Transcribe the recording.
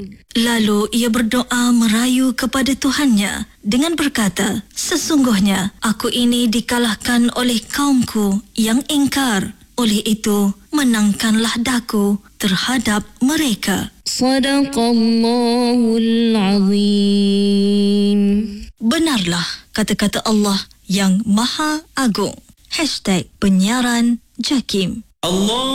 Lalu ia berdoa merayu kepada Tuhannya dengan berkata, sesungguhnya aku ini dikalahkan oleh kaumku yang ingkar. Oleh itu, menangkanlah daku terhadap mereka. Sadaqallahul Azim. Benarlah kata-kata Allah yang Maha Agung. #penyiaran Jakim. Allah